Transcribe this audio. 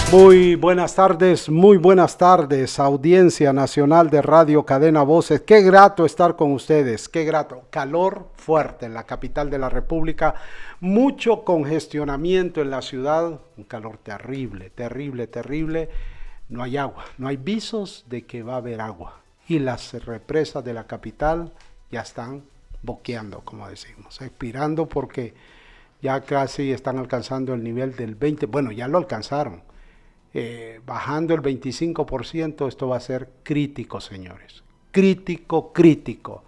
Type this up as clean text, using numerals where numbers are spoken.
Muy buenas tardes, audiencia nacional de Radio Cadena Voces. Qué grato estar con ustedes, qué grato. Calor fuerte en la capital de la República, mucho congestionamiento en la ciudad, un calor terrible, terrible, terrible. No hay agua, no hay visos de que va a haber agua. Y las represas de la capital ya están boqueando, como decimos, expirando porque ya casi están alcanzando el nivel del 20, bueno, ya lo alcanzaron. Bajando el 25%, esto va a ser crítico, señores. Crítico, crítico.